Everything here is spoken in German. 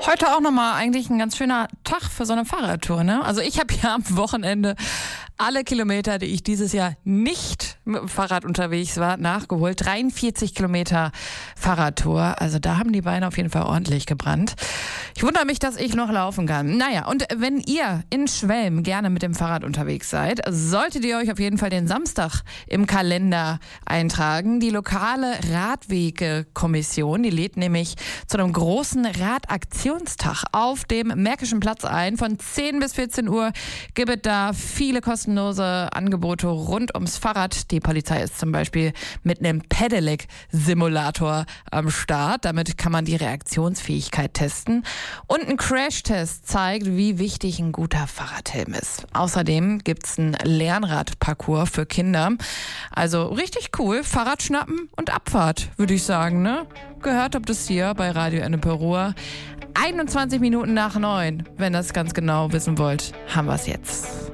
Heute auch nochmal eigentlich ein ganz schöner Tag für so eine Fahrradtour, ne? Also ich habe ja am Wochenende alle Kilometer, die ich dieses Jahr nicht mit dem Fahrrad unterwegs war, nachgeholt. 43 Kilometer Fahrradtour. Also da haben die Beine auf jeden Fall ordentlich gebrannt. Ich wundere mich, dass ich noch laufen kann. Naja, und wenn ihr in Schwelm gerne mit dem Fahrrad unterwegs seid, solltet ihr euch auf jeden Fall den Samstag im Kalender eintragen. Die lokale Radwegekommission, die lädt nämlich zu einem großen Radaktionstag auf dem Märkischen Platz ein. Von 10 bis 14 Uhr gibt es da viele kostenlose Angebote rund ums Fahrrad. Die Polizei ist zum Beispiel mit einem Pedelec-Simulator am Start. Damit kann man die Reaktionsfähigkeit testen. Und ein Crashtest zeigt, wie wichtig ein guter Fahrradhelm ist. Außerdem gibt es einen Lernradparcours für Kinder. Also richtig cool. Fahrrad schnappen und Abfahrt, würde ich sagen, ne? Gehört habt ihr es hier bei Radio Ennepe Ruhr. 21 Minuten nach 9. Wenn ihr das ganz genau wissen wollt, haben wir es jetzt.